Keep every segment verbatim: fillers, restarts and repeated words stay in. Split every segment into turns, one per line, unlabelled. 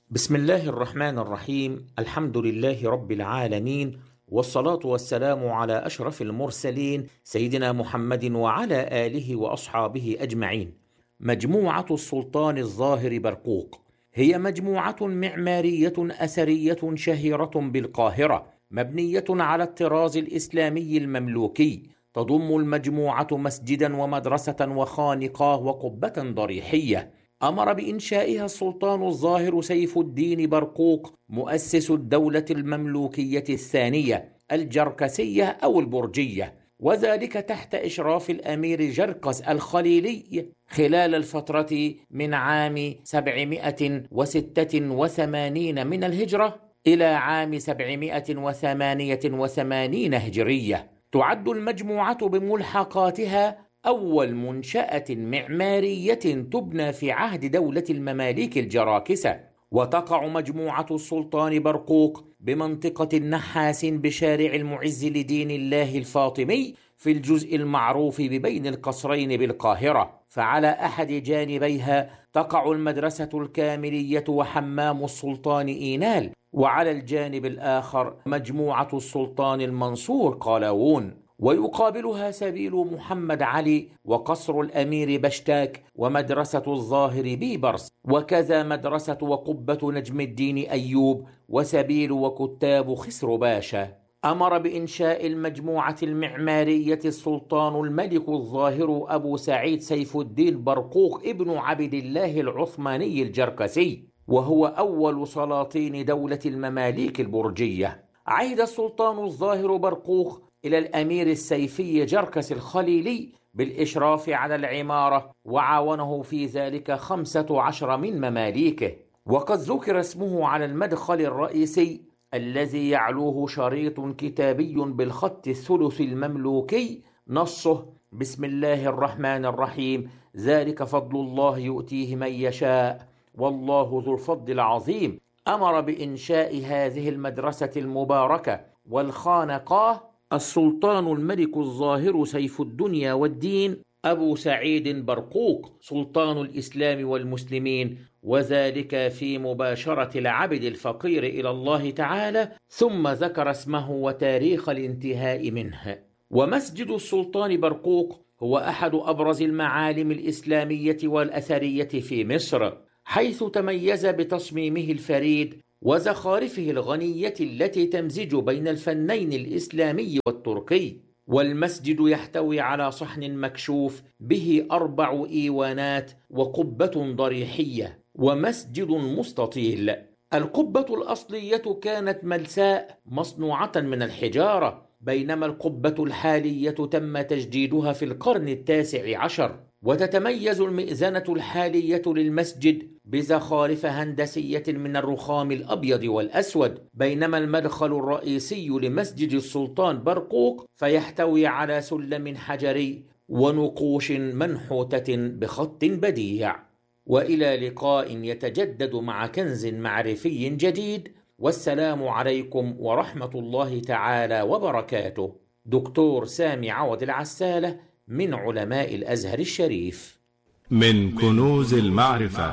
بسم الله الرحمن الرحيم. الحمد لله رب العالمين، والصلاة والسلام على أشرف المرسلين سيدنا محمد وعلى آله وأصحابه أجمعين. مجموعة السلطان الظاهر برقوق هي مجموعة معمارية أثرية شهيرة بالقاهرة، مبنية على الطراز الإسلامي المملوكي. تضم المجموعة مسجدا ومدرسة وخانقاه وقبة ضريحية. أمر بإنشائها السلطان الظاهر سيف الدين برقوق، مؤسس الدولة المملوكية الثانية الجركسية أو البرجية، وذلك تحت إشراف الأمير جركس الخليلي خلال الفترة من عام سبعمائة وستة وثمانين من الهجرة إلى عام سبعمائة وثمانية وثمانين هجرية. تعد المجموعة بملحقاتها أول منشأة معمارية تبنى في عهد دولة المماليك الجراكسة. وتقع مجموعة السلطان برقوق بمنطقة النحاس بشارع المعز لدين الله الفاطمي في الجزء المعروف ببين القصرين بالقاهرة. فعلى أحد جانبيها تقع المدرسة الكاملية وحمام السلطان إينال، وعلى الجانب الآخر مجموعة السلطان المنصور قلاوون، ويقابلها سبيل محمد علي وقصر الأمير بشتاك ومدرسة الظاهر بيبرس، وكذا مدرسة وقبة نجم الدين أيوب وسبيل وكتاب خسر باشا. أمر بإنشاء المجموعة المعمارية السلطان الملك الظاهر أبو سعيد سيف الدين برقوق ابن عبد الله العثماني الجركسي، وهو أول سلاطين دولة المماليك البرجية. عهد السلطان الظاهر برقوق إلى الأمير السيفي جركس الخليلي بالإشراف على العمارة، وعاونه في ذلك خمسة عشر من مماليكه. وقد ذكر اسمه على المدخل الرئيسي الذي يعلوه شريط كتابي بالخط الثلث المملوكي نصه: بسم الله الرحمن الرحيم، ذلك فضل الله يؤتيه من يشاء والله ذو الفضل العظيم. أمر بإنشاء هذه المدرسة المباركة والخانقاه السلطان الملك الظاهر سيف الدنيا والدين أبو سعيد برقوق سلطان الإسلام والمسلمين، وذلك في مباشرة العبد الفقير إلى الله تعالى، ثم ذكر اسمه وتاريخ الانتهاء منه. ومسجد السلطان برقوق هو أحد أبرز المعالم الإسلامية والأثرية في مصر، حيث تميز بتصميمه الفريد وزخارفه الغنية التي تمزج بين الفنين الإسلامي والتركي. والمسجد يحتوي على صحن مكشوف به أربع إيوانات وقبة ضريحية ومسجد مستطيل. القبة الأصلية كانت ملساء مصنوعة من الحجارة، بينما القبة الحالية تم تجديدها في القرن التاسع عشر. وتتميز المئذنة الحالية للمسجد بزخارف هندسية من الرخام الأبيض والأسود، بينما المدخل الرئيسي لمسجد السلطان برقوق فيحتوي على سلم حجري ونقوش منحوتة بخط بديع. وإلى لقاء يتجدد مع كنز معرفي جديد، والسلام عليكم ورحمة الله تعالى وبركاته. دكتور سامي عوض العسالة من علماء الأزهر الشريف.
من كنوز المعرفة،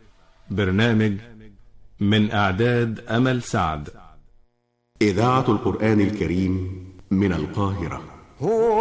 برنامج من إعداد أمل سعد.
إذاعة القرآن الكريم من القاهرة.